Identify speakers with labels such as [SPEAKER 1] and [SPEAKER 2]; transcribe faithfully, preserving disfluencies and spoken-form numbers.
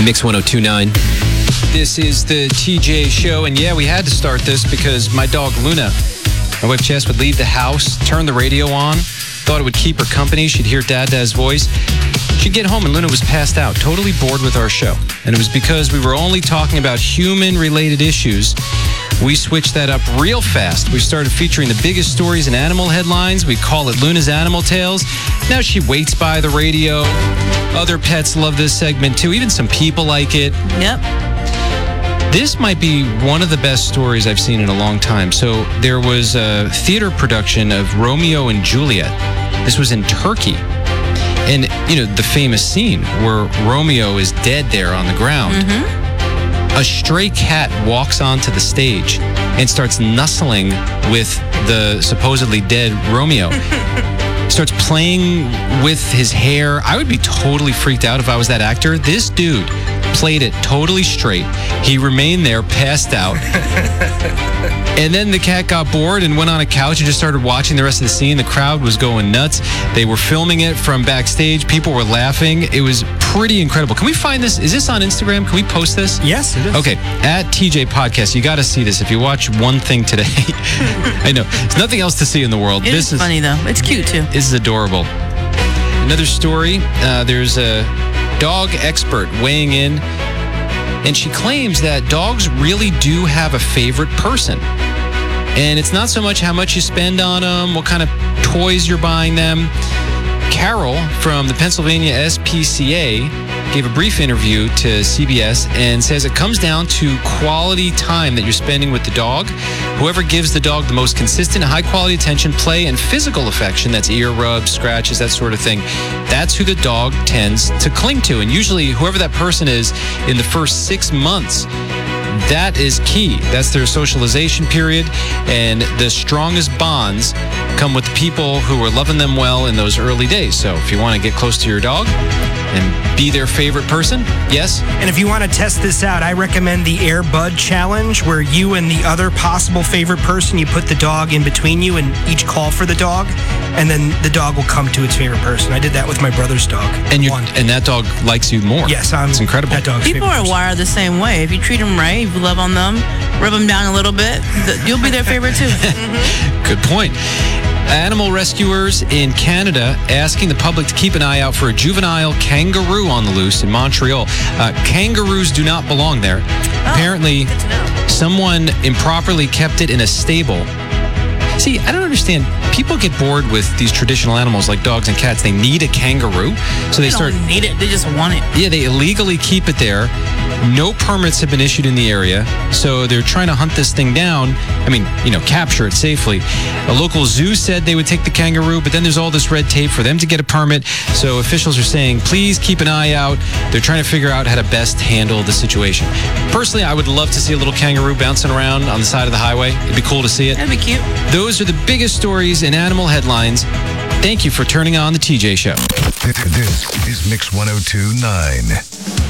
[SPEAKER 1] Mix one oh two point nine. This is the T J Show, and yeah, we had to start this because my dog Luna, my wife Jess, would leave the house, turn the radio on, thought it would keep her company. She'd hear Dad Dad's voice. She'd get home and Luna was passed out, totally bored with our show. And it was because we were only talking about human-related issues. We switched that up real fast. We started featuring the biggest stories in animal headlines. We call it Luna's Animal Tales. Now she waits by the radio. Other pets love this segment too. Even some people like it.
[SPEAKER 2] Yep.
[SPEAKER 1] This might be one of the best stories I've seen in a long time. So there was a theater production of Romeo and Juliet. This was in Turkey. And, you know, the famous scene where Romeo is dead there on the ground.
[SPEAKER 2] Mm-hmm.
[SPEAKER 1] A stray cat walks onto the stage and starts nuzzling with the supposedly dead Romeo. Starts playing with his hair. I would be totally freaked out if I was that actor. This dude played it totally straight. He remained there, passed out. And then the cat got bored and went on a couch and just started watching the rest of the scene. The crowd was going nuts. They were filming it from backstage. People were laughing. It was pretty incredible. Can we find this? Is this on Instagram? Can we post this?
[SPEAKER 3] Yes, it is.
[SPEAKER 1] Okay, at T J Podcast. You got to see this. If you watch one thing today, I know there's nothing else to see in the world.
[SPEAKER 2] It
[SPEAKER 1] this
[SPEAKER 2] is funny though. It's cute too.
[SPEAKER 1] This is adorable. Another story. Uh, there's a dog expert weighing in, and she claims that dogs really do have a favorite person. And it's not so much how much you spend on them, what kind of toys you're buying them. Carol from the Pennsylvania S P C A gave a brief interview to C B S and says it comes down to quality time that you're spending with the dog. Whoever gives the dog the most consistent, high-quality attention, play, and physical affection, that's ear rubs, scratches, that sort of thing, that's who the dog tends to cling to. And usually whoever that person is in the first six months, that is key. That's their socialization period, and the strongest bonds come with the people who are loving them well in those early days. So if you want to get close to your dog and be their favorite person, yes.
[SPEAKER 3] And if you want to test this out, I recommend the Air Bud Challenge, where you and the other possible favorite person, you put the dog in between you and each call for the dog, and then the dog will come to its favorite person. I did that with my brother's dog.
[SPEAKER 1] And you and that dog likes you more.
[SPEAKER 3] Yes, I'm
[SPEAKER 1] it's incredible.
[SPEAKER 3] That dog's
[SPEAKER 2] People are
[SPEAKER 3] person.
[SPEAKER 2] wired the same way. If you treat them right, if you love on them, rub them down a little bit, you'll be their favorite too. Mm-hmm.
[SPEAKER 1] Good point. Animal rescuers in Canada asking the public to keep an eye out for a juvenile kangaroo on the loose in Montreal. Uh, kangaroos do not belong there.
[SPEAKER 2] Oh,
[SPEAKER 1] Apparently,
[SPEAKER 2] good to know.
[SPEAKER 1] someone improperly kept it in a stable. See, I don't understand. People get bored with these traditional animals like dogs and cats. They need a kangaroo, so they,
[SPEAKER 2] They
[SPEAKER 1] start.
[SPEAKER 2] don't need it. They just want it.
[SPEAKER 1] Yeah, they illegally keep it there. No permits have been issued in the area, so they're trying to hunt this thing down. I mean, you know, capture it safely. A local zoo said they would take the kangaroo, but then there's all this red tape for them to get a permit. So officials are saying, please keep an eye out. They're trying to figure out how to best handle the situation. Personally, I would love to see a little kangaroo bouncing around on the side of the highway. It'd be cool to see it.
[SPEAKER 2] That'd be cute.
[SPEAKER 1] Those are the biggest stories in animal headlines. Thank you for turning on the T J Show.
[SPEAKER 4] This is Mix one oh two point nine.